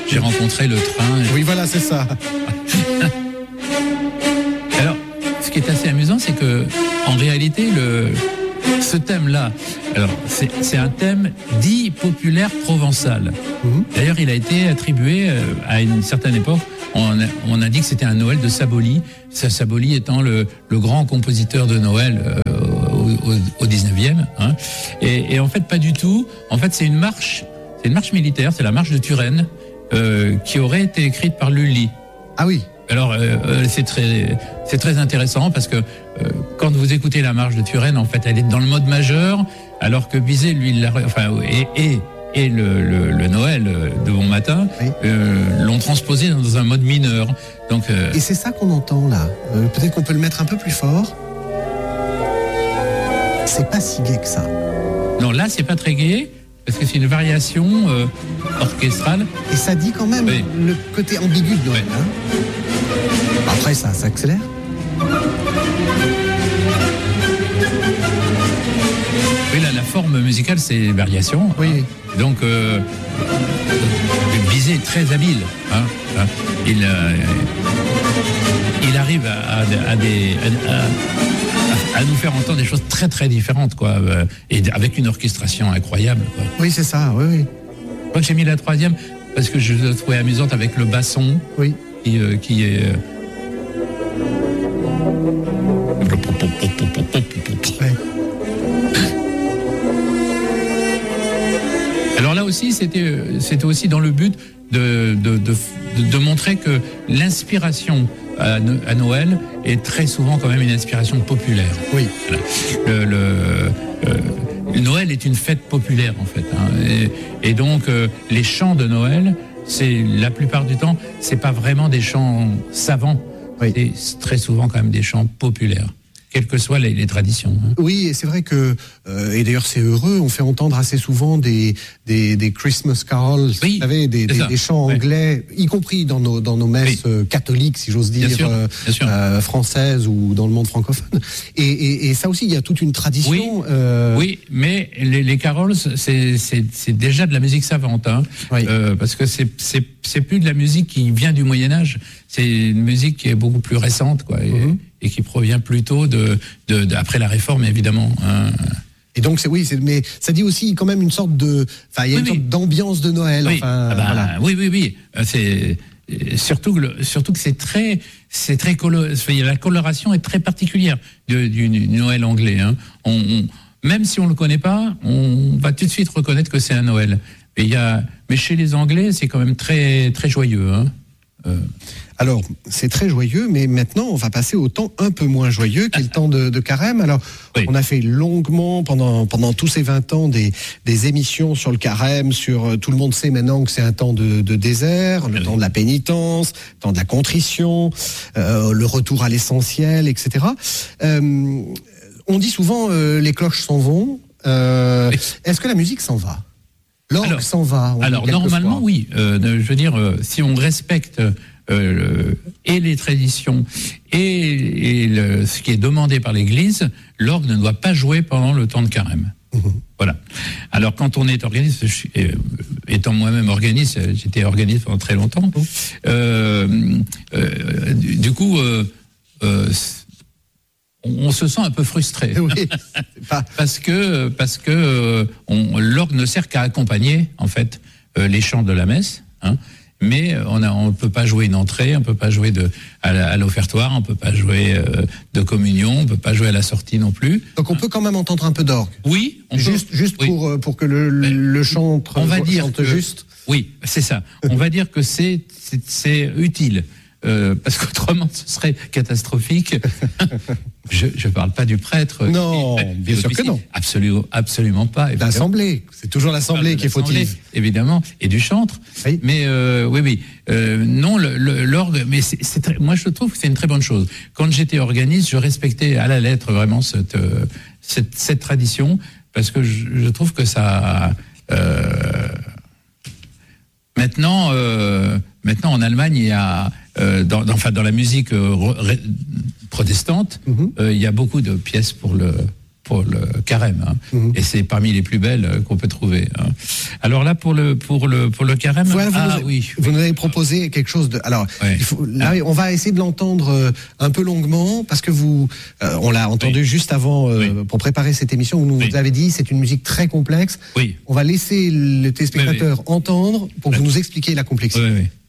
j'ai rencontré le train. Oui, voilà, c'est ça. Alors, ce qui est assez amusant, c'est que en réalité, ce thème-là, alors c'est un thème dit populaire provençal. D'ailleurs, il a été attribué à une certaine époque. On a dit que c'était un Noël de Saboli. Saboli étant le grand compositeur de Noël au 19e. Hein. Et en fait, pas du tout. En fait, c'est une marche militaire. C'est la marche de Turenne qui aurait été écrite par Lully. Ah oui. Alors, c'est très intéressant parce que quand vous écoutez la marche de Turenne, en fait, elle est dans le mode majeur, alors que Bizet, lui, et le Noël de Bon Matin l'ont transposé dans un mode mineur. Donc, et c'est ça qu'on entend là. Peut-être qu'on peut le mettre un peu plus fort. C'est pas si gai que ça. Non, là, c'est pas très gai. Parce que c'est une variation orchestrale. Et ça dit quand même le côté ambigu de Noël. Hein. Après, ça s'accélère. Oui, là, la forme musicale, c'est variation. Oui. Hein. Donc, Bizet est très habile. Hein. Il arrive à nous faire entendre des choses très très différentes, quoi, et avec une orchestration incroyable, quoi. Oui, c'est ça, oui. Je crois que j'ai mis la troisième parce que je la trouvais amusante avec le basson, qui est. Alors là aussi, c'était aussi dans le but de montrer que l'inspiration à Noël est très souvent quand même une inspiration populaire. Oui. Voilà. Noël est une fête populaire en fait, hein, et donc les chants de Noël, c'est la plupart du temps, c'est pas vraiment des chants savants, c'est très souvent quand même des chants populaires, quelles que soient les traditions. Hein. Oui, et c'est vrai que, et d'ailleurs c'est heureux, on fait entendre assez souvent des Christmas carols, vous savez, des chants anglais, y compris dans nos messes catholiques, si j'ose dire, bien sûr. Françaises ou dans le monde francophone. Et ça aussi, il y a toute une tradition. Oui, mais les carols, c'est déjà de la musique savante, hein, parce que c'est plus de la musique qui vient du Moyen-Âge, c'est une musique qui est beaucoup plus récente, quoi. Et qui provient plutôt après la Réforme, évidemment. Hein. Et donc mais ça dit aussi quand même une sorte il y a une sorte d'ambiance de Noël. Oui. Enfin, voilà. Oui. C'est surtout que c'est très la coloration est très particulière du Noël anglais. Hein. Même si on le connaît pas, on va tout de suite reconnaître que c'est un Noël. Mais chez les Anglais, c'est quand même très très joyeux. Hein. Alors, c'est très joyeux, mais maintenant, on va passer au temps un peu moins joyeux, qui est le temps de Carême. Alors, on a fait longuement, pendant tous ces 20 ans, des émissions sur le Carême, tout le monde sait maintenant que c'est un temps de désert, le temps de la pénitence, le temps de la contrition, le retour à l'essentiel, etc. On dit souvent, les cloches s'en vont. Est-ce que la musique s'en va ? L'orgue s'en va. Alors, normalement, oui. Je veux dire, si on respecte et les traditions et ce qui est demandé par l'Église, l'orgue ne doit pas jouer pendant le temps de Carême. Voilà. Alors quand on est organiste, étant moi-même organiste, j'étais organiste pendant très longtemps. Du coup, on se sent un peu frustré. Oui. parce que l'orgue ne sert qu'à accompagner en fait les chants de la messe. Hein. Mais on ne peut pas jouer une entrée, on ne peut pas jouer à l'offertoire, on ne peut pas jouer de communion, on ne peut pas jouer à la sortie non plus. Donc on peut quand même entendre un peu d'orgue. Oui. Juste pour que le chante juste. Oui, c'est ça. On va dire que c'est utile. Parce qu'autrement ce serait catastrophique. Je ne parle pas du prêtre. Non, bien sûr que non. Absolument pas. L'assemblée, c'est toujours l'assemblée qui est fautive. Évidemment, et du chantre. Oui. Mais non, l'orgue, mais moi je trouve que c'est une très bonne chose. Quand j'étais organiste, je respectais à la lettre vraiment cette tradition, parce que je trouve que ça... Maintenant, en Allemagne, il y a dans la musique protestante, il y a beaucoup de pièces pour pour le carême, hein. Et c'est parmi les plus belles qu'on peut trouver. Hein. Alors là, pour le carême, voilà, vous nous avez proposé quelque chose de. Alors, là, on va essayer de l'entendre un peu longuement parce que on l'a entendu juste avant pour préparer cette émission. Vous nous avez dit c'est une musique très complexe. Oui. On va laisser le téléspectateur entendre pour que vous nous expliquiez la complexité. Oui.